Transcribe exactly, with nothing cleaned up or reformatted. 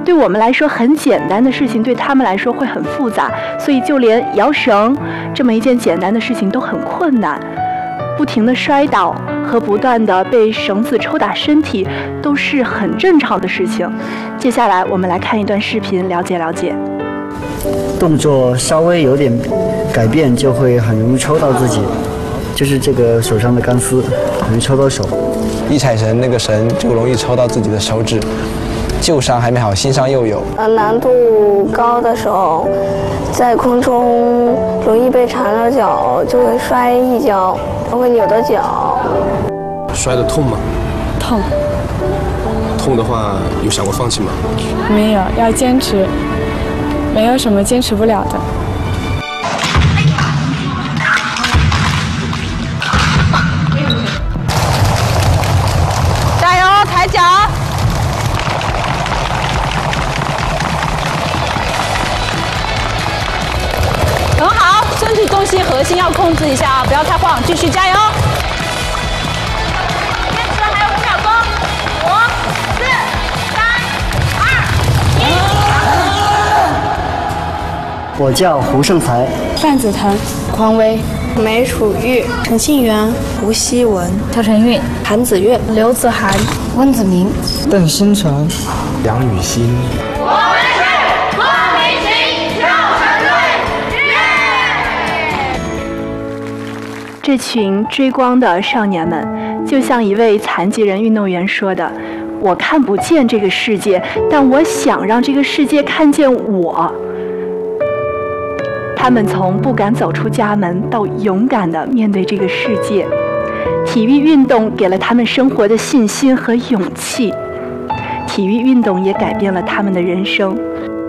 对我们来说很简单的事情，对他们来说会很复杂，所以就连摇绳这么一件简单的事情都很困难。不停地摔倒和不断地被绳子抽打身体都是很正常的事情。接下来我们来看一段视频，了解了解。 动作稍微有点改变就会很容易抽到自己，就是这个手上的钢丝很容易抽到手。 一踩绳，那个绳就容易抽到自己的手指，旧伤还没好，新伤又有。 呃，难度高的时候，在空中容易被缠着脚，就会摔一跤，会扭到脚。 摔得痛吗？ 痛。 痛的话，有想过放弃吗？ 没有，要坚持，没有什么坚持不了的。 加油，抬脚！很好，身体重心核心要控制一下啊，不要太晃，继续加油！坚持，还有五秒钟，五、四、三、二、 一。我叫胡胜才、 范子腾、 匡威、 梅楚玉、 陈信元、 吴希文、 邱晨韵、 韩子月、 刘子涵、温子明、 邓星辰、 杨雨欣。 我们是光明行救生队。 这群追光的少年们，就像一位残疾人运动员说的：“我看不见这个世界，但我想让这个世界看见我。”他们从不敢走出家门到勇敢地面对这个世界，体育运动给了他们生活的信心和勇气，体育运动也改变了他们的人生。